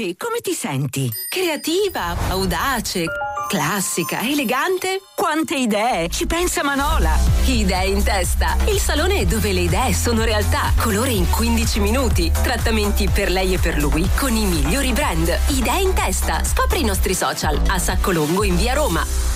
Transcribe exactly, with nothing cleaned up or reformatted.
Oggi come ti senti? Creativa, audace, classica, elegante. Quante idee! Ci pensa Manola! Idee in testa. Il salone dove le idee sono realtà. Colore in quindici minuti. Trattamenti per lei e per lui con i migliori brand. Idee in testa. Scopri i nostri social a Sacco Longo in via Roma.